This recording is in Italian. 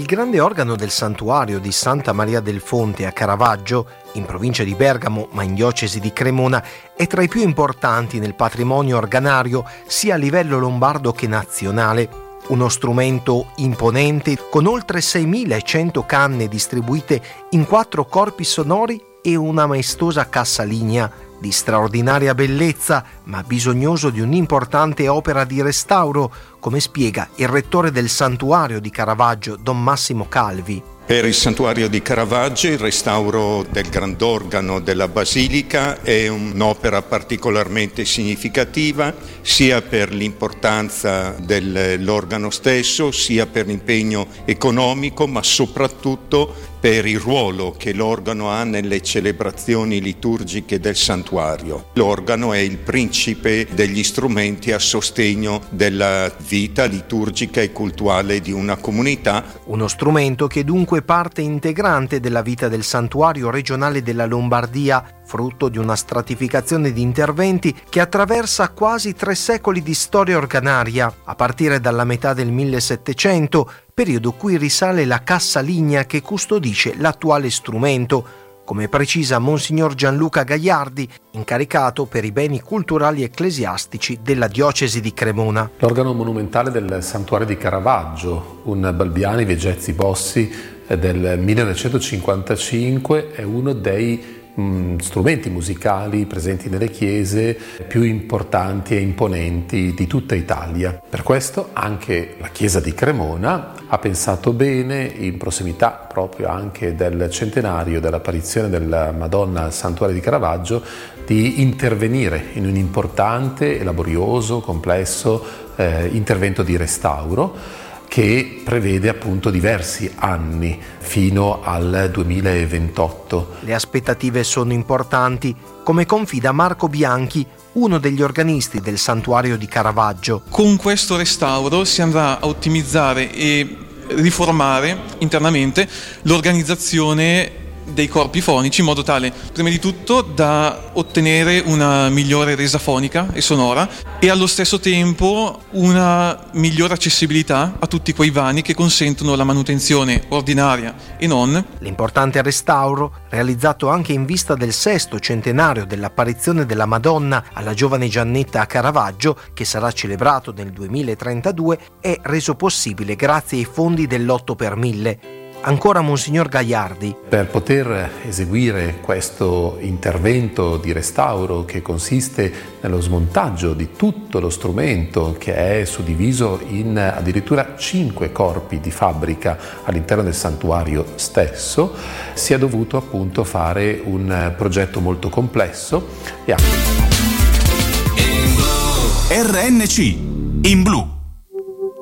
grande organo del santuario di Santa Maria del Fonte a Caravaggio, in provincia di Bergamo ma in diocesi di Cremona, è tra i più importanti nel patrimonio organario sia a livello lombardo che nazionale. Uno strumento imponente con oltre 6.100 canne distribuite in 4 corpi sonori e una maestosa cassa lignea di straordinaria bellezza, ma bisognoso di un'importante opera di restauro, come spiega il rettore del santuario di Caravaggio, Don Massimo Calvi. Per il santuario di Caravaggio il restauro del grandorgano della basilica è un'opera particolarmente significativa, sia per l'importanza dell'organo stesso, sia per l'impegno economico, ma soprattutto per il ruolo che l'organo ha nelle celebrazioni liturgiche del santuario. L'organo è il principe degli strumenti a sostegno della vita liturgica e cultuale di una comunità. Uno strumento che dunque parte integrante della vita del santuario regionale della Lombardia, frutto di una stratificazione di interventi che attraversa quasi 3 secoli di storia organaria, a partire dalla metà del 1700, periodo cui risale la cassa lignea che custodisce l'attuale strumento, come precisa Monsignor Gianluca Gagliardi, incaricato per i beni culturali ecclesiastici della diocesi di Cremona. L'organo monumentale del santuario di Caravaggio, un Balbiani Vegezzi Bossi del 1955, è uno dei strumenti musicali presenti nelle chiese più importanti e imponenti di tutta Italia. Per questo anche la chiesa di Cremona ha pensato bene, in prossimità proprio anche del centenario dell'apparizione della Madonna al santuario di Caravaggio, di intervenire in un importante e laborioso, complesso intervento di restauro che prevede appunto diversi anni fino al 2028. Le aspettative sono importanti, come confida Marco Bianchi, uno degli organisti del santuario di Caravaggio. Con questo restauro si andrà a ottimizzare e riformare internamente l'organizzazione dei corpi fonici in modo tale, prima di tutto, da ottenere una migliore resa fonica e sonora e allo stesso tempo una migliore accessibilità a tutti quei vani che consentono la manutenzione ordinaria e non. L'importante restauro, realizzato anche in vista del 6° centenario dell'apparizione della Madonna alla giovane Giannetta a Caravaggio, che sarà celebrato nel 2032, è reso possibile grazie ai fondi dell'8 per 1000. Ancora Monsignor Gagliardi. Per poter eseguire questo intervento di restauro, che consiste nello smontaggio di tutto lo strumento, che è suddiviso in addirittura 5 corpi di fabbrica all'interno del santuario stesso, si è dovuto appunto fare un progetto molto complesso e RNC in blu.